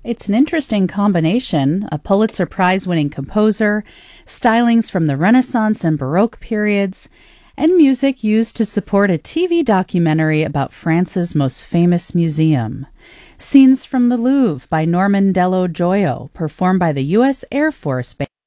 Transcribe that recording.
It's an interesting combination: a Pulitzer Prize winning composer, stylings from the Renaissance and Baroque periods, and music used to support a TV documentary about France's most famous museum. Scenes from the Louvre by Norman Dello Joyo, performed by the U.S. Air Force Band.